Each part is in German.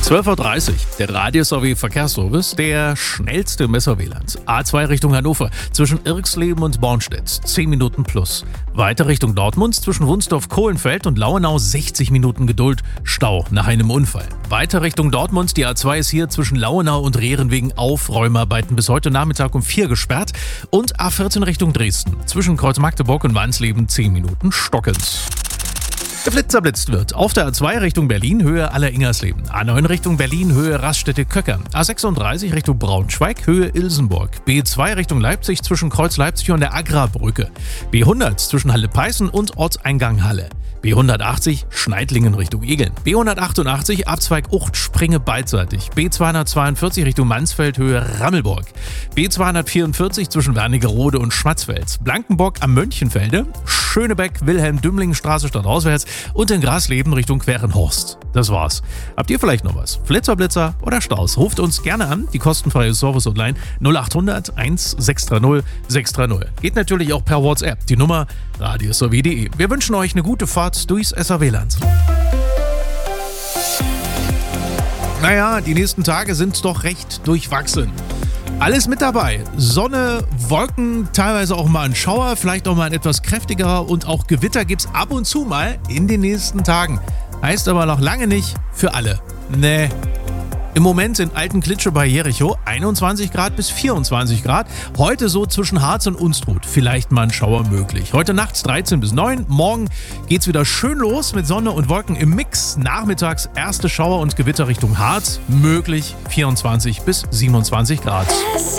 12.30 Uhr, der Radio-SW-Verkehrsservice, der schnellste im SW-Land. A2 Richtung Hannover, zwischen Irxleben und Bornstedt, 10 Minuten plus. Weiter Richtung Dortmund, zwischen Wunsdorf-Kohlenfeld und Lauenau, 60 Minuten Geduld, Stau nach einem Unfall. Weiter Richtung Dortmund, die A2 ist hier zwischen Lauenau und Rehren wegen Aufräumarbeiten bis heute Nachmittag um 4 gesperrt. Und A14 Richtung Dresden, zwischen Kreuz-Magdeburg und Wansleben, 10 Minuten stockend. Geflitzerblitzt wird. Auf der A2 Richtung Berlin, Höhe Aller-Ingersleben. A9 Richtung Berlin, Höhe Raststätte-Köcker. A36 Richtung Braunschweig, Höhe Ilsenburg. B2 Richtung Leipzig zwischen Kreuz Leipzig und der Agrarbrücke. B100 zwischen Halle-Peißen und Ortseingang Halle. B180 Schneidlingen Richtung Egeln. B188 Abzweig Ucht Springe beidseitig. B242 Richtung Mansfeld, Höhe Rammelburg. B244 zwischen Wernigerode und Schmatzfels. Blankenburg am Mönchenfelde. Schönebeck, Wilhelm-Dümling-Straße stadtauswärts und in Grasleben Richtung Querenhorst. Das war's. Habt ihr vielleicht noch was? Flitzer, oder Staus? Ruft uns gerne an, die kostenfreie Service-Hotline 0800 1630 630. Geht natürlich auch per WhatsApp, die Nummer radio.sw.de. Wir wünschen euch eine gute Fahrt durchs SAW-Land. Naja, die nächsten Tage sind doch recht durchwachsen. Alles mit dabei. Sonne, Wolken, teilweise auch mal ein Schauer, vielleicht auch mal ein etwas kräftigerer und auch Gewitter gibt's ab und zu mal in den nächsten Tagen. Heißt aber noch lange nicht für alle. Nee. Im Moment in Altenklitsche bei Jericho 21 Grad bis 24 Grad. Heute so zwischen Harz und Unstrut. Vielleicht mal ein Schauer möglich. Heute nachts 13 bis 9. Morgen geht's wieder schön los mit Sonne und Wolken im Mix. Nachmittags erste Schauer und Gewitter Richtung Harz. Möglich 24 bis 27 Grad.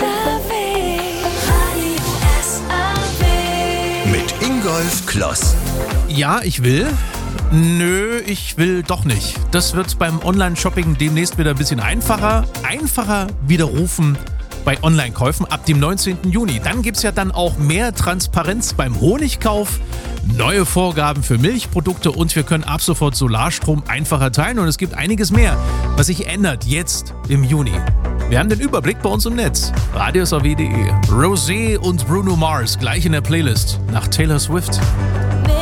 Mit Ingolf Kloss. Ja, ich will. Nö, ich will doch nicht. Das wird beim Online-Shopping demnächst wieder ein bisschen einfacher. Einfacher widerrufen bei Online-Käufen ab dem 19. Juni. Dann gibt's ja dann auch mehr Transparenz beim Honigkauf, neue Vorgaben für Milchprodukte und wir können ab sofort Solarstrom einfacher teilen und es gibt einiges mehr, was sich ändert jetzt im Juni. Wir haben den Überblick bei uns im Netz. Radio.sw.de. Rosé und Bruno Mars gleich in der Playlist nach Taylor Swift.